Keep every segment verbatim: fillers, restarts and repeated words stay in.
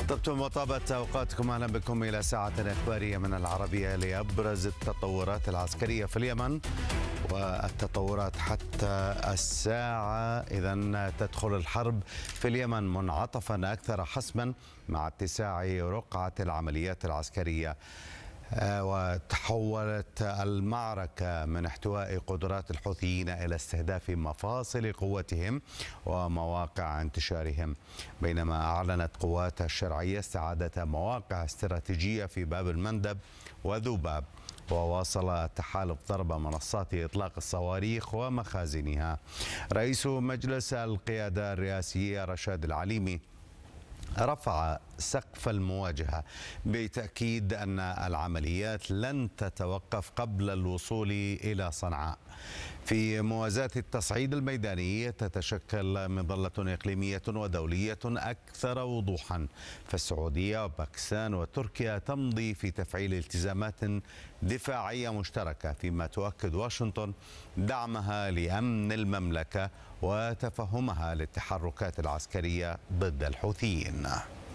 طبتم وطابت أوقاتكم. أهلا بكم إلى ساعة إخبارية من العربية لأبرز التطورات العسكرية في اليمن والتطورات حتى الساعة. إذن تدخل الحرب في اليمن منعطفا أكثر حسما مع اتساع رقعة العمليات العسكرية، وتحولت المعركة من احتواء قدرات الحوثيين إلى استهداف مفاصل قوتهم ومواقع انتشارهم، بينما أعلنت قوات الشرعية استعادة مواقع استراتيجية في باب المندب وذوباب. وواصل التحالف ضرب منصات إطلاق الصواريخ ومخازنها. رئيس مجلس القيادة الرئاسية رشاد العليمي رفع سقف المواجهة بتأكيد أن العمليات لن تتوقف قبل الوصول إلى صنعاء. في موازاة التصعيد الميداني تتشكل مظلة إقليمية ودولية أكثر وضوحا، فالسعودية وباكستان وتركيا تمضي في تفعيل التزامات دفاعية مشتركة، فيما تؤكد واشنطن دعمها لأمن المملكة وتفهمها للتحركات العسكرية ضد الحوثيين.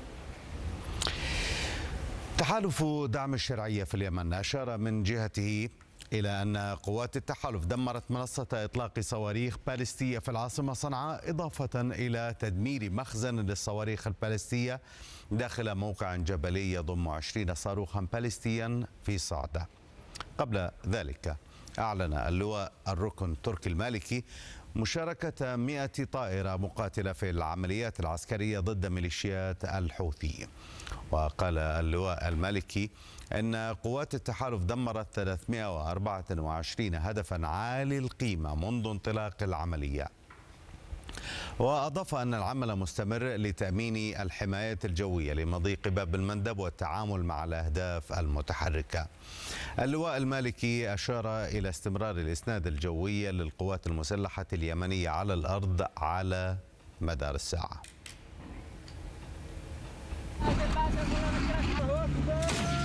تحالف دعم الشرعية في اليمن أشار من جهته إلى أن قوات التحالف دمرت منصة إطلاق صواريخ باليستية في العاصمة صنعاء، إضافة إلى تدمير مخزن للصواريخ الباليستية داخل موقع جبلي يضم عشرين صاروخا باليستيا في صعدة. قبل ذلك أعلن اللواء الركن تركي المالكي مشاركة مئة طائرة مقاتلة في العمليات العسكرية ضد ميليشيات الحوثي. وقال اللواء المالكي أن قوات التحالف دمرت ثلاثمئة وأربعة وعشرين هدفا عالي القيمة منذ انطلاق العملية. وأضاف أن العمل مستمر لتأمين الحماية الجوية لمضيق باب المندب والتعامل مع الأهداف المتحركة. اللواء المالكي أشار إلى استمرار الإسناد الجوي للقوات المسلحة اليمنية على الأرض على مدار الساعة.